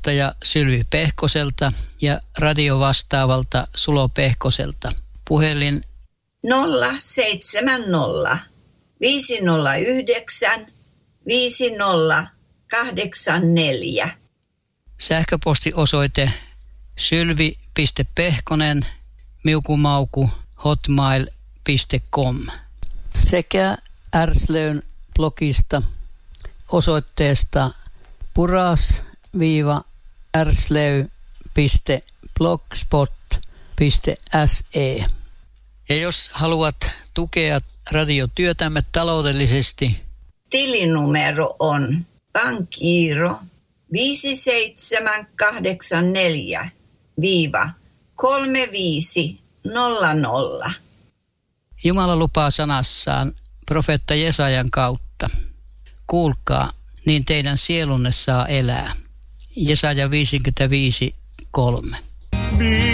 toimittaja Sylvi Pehkoselta ja radiovastaavalta Sulo Pehkoselta. Puhelin 070 509 5084. Sähköpostiosoite sylvi.pehkonen@hotmail.com sekä Ärslön blogista osoitteesta puras-ärslöy.blogspot.se. Ja jos haluat tukea radiotyötämme taloudellisesti, tilinumero on pankkiiro 5784-3500. Jumala lupaa sanassaan profeetta Jesajan kautta. Kuulkaa, niin teidän sielunne saa elää. Jesaja 55:3.